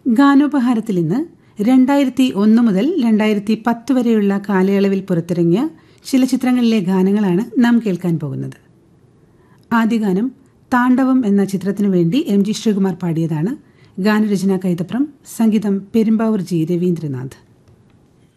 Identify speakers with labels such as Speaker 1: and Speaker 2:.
Speaker 1: ഗാനോപഹാരത്തിൽ ഇന്ന് 2001 മുതൽ 2010 വരെയുള്ള കാലയളവിൽ പുറത്തിറങ്ങിയ ചില ചിത്രങ്ങളിലെ ഗാനങ്ങളാണ് നാം കേൾക്കാൻ പോകുന്നത്. ആദ്യ ഗാനം താണ്ഡവം എന്ന ചിത്രത്തിനു വേണ്ടി എം ജി ശ്രീകുമാർ പാടിയതാണ്. ഗാനരചന കൈതപ്രം, സംഗീതം പെരുമ്പാവൂർ ജി രവീന്ദ്രനാഥ്.